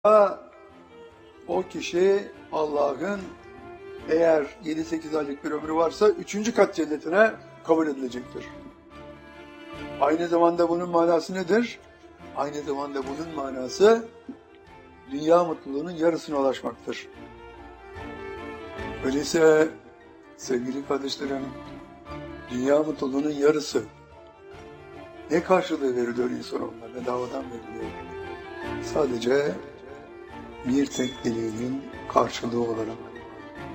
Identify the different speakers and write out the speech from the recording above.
Speaker 1: O kişi Allah'ın eğer 7-8 aylık bir ömrü varsa 3. kat cennetine kabul edilecektir. Aynı zamanda bunun manası nedir? Aynı zamanda bunun manası dünya mutluluğunun yarısına ulaşmaktır. Öyleyse sevgili kardeşlerim, dünya mutluluğunun yarısı ne karşılığı veriliyor insanoğluna? Bedavadan veriliyor. Sadece bir tek dileğinin karşılığı olarak.